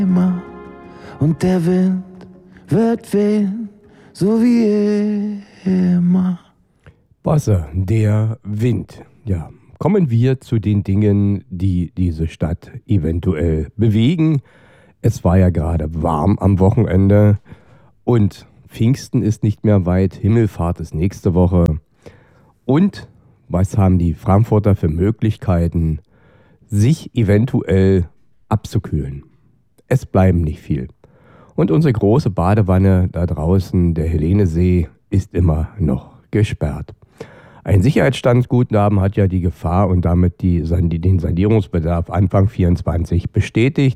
immer und der Wind wird wehen, so wie immer. Bosse, der Wind. Ja, kommen wir zu den Dingen, die diese Stadt eventuell bewegen. Es war ja gerade warm am Wochenende und Pfingsten ist nicht mehr weit, Himmelfahrt ist nächste Woche. Und was haben die Frankfurter für Möglichkeiten, sich eventuell abzukühlen? Es bleiben nicht viel. Und unsere große Badewanne da draußen, der Helenesee, ist immer noch gesperrt. Ein Sicherheitsstandguthaben hat ja die Gefahr und damit den Sanierungsbedarf Anfang 2024 bestätigt.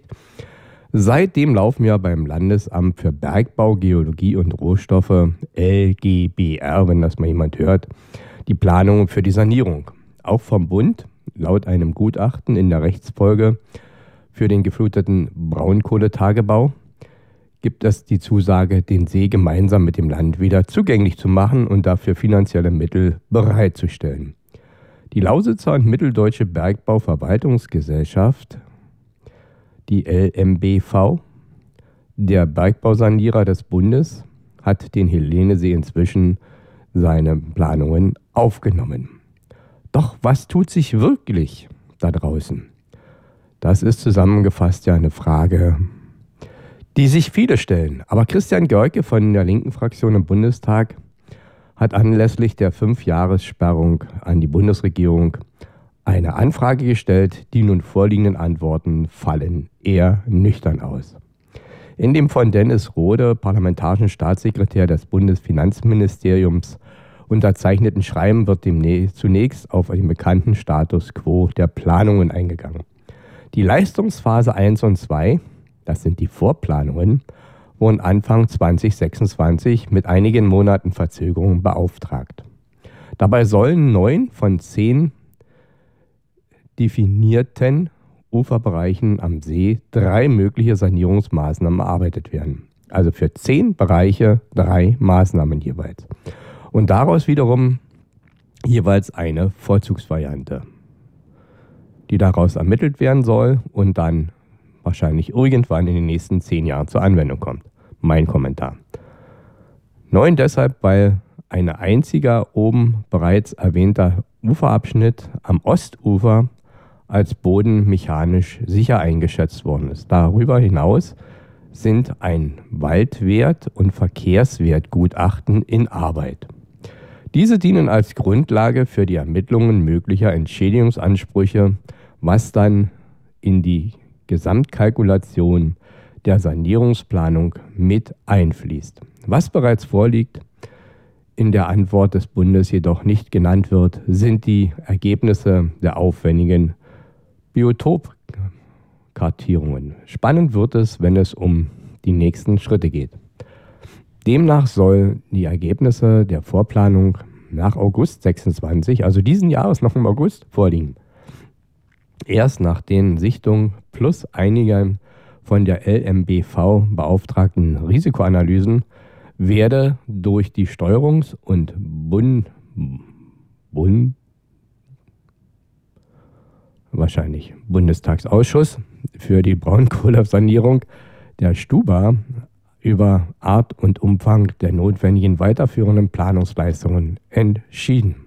Seitdem laufen ja beim Landesamt für Bergbau, Geologie und Rohstoffe, LGBR, wenn das mal jemand hört, die Planungen für die Sanierung. Auch vom Bund, laut einem Gutachten in der Rechtsfolge für den gefluteten Braunkohletagebau, gibt es die Zusage, den See gemeinsam mit dem Land wieder zugänglich zu machen und dafür finanzielle Mittel bereitzustellen. Die Lausitzer und Mitteldeutsche Bergbauverwaltungsgesellschaft, die LMBV, der Bergbausanierer des Bundes, hat den Helenesee inzwischen seine Planungen aufgenommen. Doch was tut sich wirklich da draußen? Das ist zusammengefasst ja eine Frage, die sich viele stellen. Aber Christian Görke von der linken Fraktion im Bundestag hat anlässlich der 5-Jahressperrung an die Bundesregierung eine Anfrage gestellt. Die nun vorliegenden Antworten fallen eher nüchtern aus. In dem von Dennis Rode, parlamentarischen Staatssekretär des Bundesfinanzministeriums, unterzeichneten Schreiben wird zunächst auf den bekannten Status quo der Planungen eingegangen. Die Leistungsphase 1 und 2, das sind die Vorplanungen, wurden Anfang 2026 mit einigen Monaten Verzögerung beauftragt. Dabei sollen 9 von 10 definierten Uferbereichen am See 3 mögliche Sanierungsmaßnahmen erarbeitet werden. Also für 10 Bereiche 3 Maßnahmen jeweils. Und daraus wiederum jeweils eine Vorzugsvariante, die daraus ermittelt werden soll und dann wahrscheinlich irgendwann in den nächsten 10 Jahren zur Anwendung kommt. Mein Kommentar. 9 deshalb, weil ein einziger oben bereits erwähnter Uferabschnitt am Ostufer als bodenmechanisch sicher eingeschätzt worden ist. Darüber hinaus sind ein Waldwert- und Verkehrswertgutachten in Arbeit. Diese dienen als Grundlage für die Ermittlungen möglicher Entschädigungsansprüche, was dann in die Gesamtkalkulation der Sanierungsplanung mit einfließt. Was bereits vorliegt, in der Antwort des Bundes jedoch nicht genannt wird, sind die Ergebnisse der aufwendigen Biotopkartierungen. Spannend wird es, wenn es um die nächsten Schritte geht. Demnach sollen die Ergebnisse der Vorplanung nach August 26, also diesen Jahres noch im August, vorliegen. Erst nach den Sichtungen plus einiger von der LMBV beauftragten Risikoanalysen werde durch die Steuerungs- und Bundestagsausschuss für die Braunkohlesanierung der Stuba über Art und Umfang der notwendigen weiterführenden Planungsleistungen entschieden.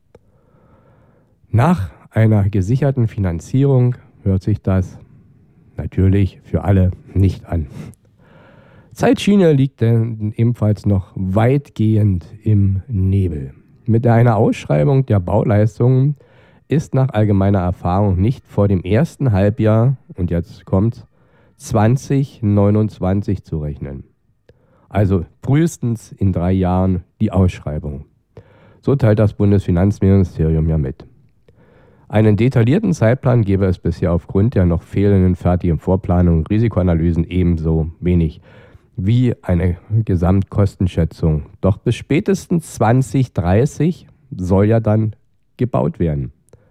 Nach einer gesicherten Finanzierung hört sich das natürlich für alle nicht an. Zeitschiene liegt denn ebenfalls noch weitgehend im Nebel. Mit einer Ausschreibung der Bauleistungen ist nach allgemeiner Erfahrung nicht vor dem ersten Halbjahr, und jetzt kommt 2029 zu rechnen. Also frühestens in 3 Jahren die Ausschreibung. So teilt das Bundesfinanzministerium ja mit. Einen detaillierten Zeitplan gäbe es bisher aufgrund der noch fehlenden fertigen Vorplanung und Risikoanalysen ebenso wenig wie eine Gesamtkostenschätzung. Doch bis spätestens 2030 soll ja dann gebaut werden.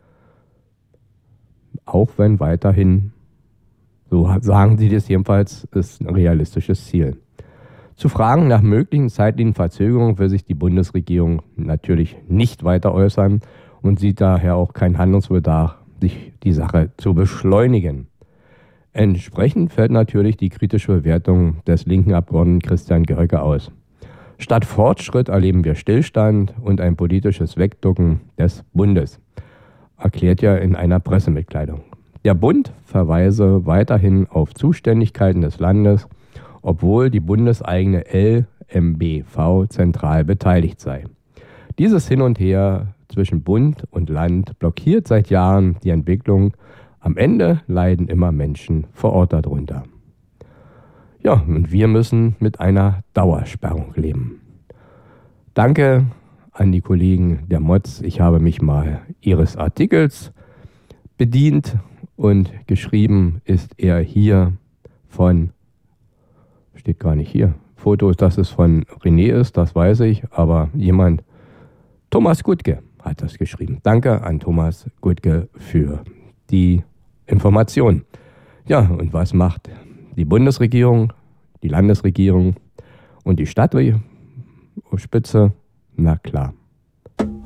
Auch wenn weiterhin, so sagen sie das jedenfalls, ist ein realistisches Ziel. Zu Fragen nach möglichen zeitlichen Verzögerungen will sich die Bundesregierung natürlich nicht weiter äußern und sieht daher auch keinen Handlungsbedarf, sich die Sache zu beschleunigen. Entsprechend fällt natürlich die kritische Bewertung des linken Abgeordneten Christian Görke aus. Statt Fortschritt erleben wir Stillstand und ein politisches Wegducken des Bundes, erklärt er in einer Pressemitteilung. Der Bund verweise weiterhin auf Zuständigkeiten des Landes, obwohl die bundeseigene LMBV zentral beteiligt sei. Dieses Hin und Her zwischen Bund und Land blockiert seit Jahren die Entwicklung. Am Ende leiden immer Menschen vor Ort darunter. Ja, und wir müssen mit einer Dauersperrung leben. Danke an die Kollegen der Mods. Ich habe mich mal ihres Artikels bedient und geschrieben ist er hier von, steht gar nicht hier, Fotos, dass es von René ist, das weiß ich, aber jemand, Thomas Gutke hat das geschrieben. Danke an Thomas Gutke für die Information. Ja, und was macht die Bundesregierung, die Landesregierung und die Stadtspitze? Na klar,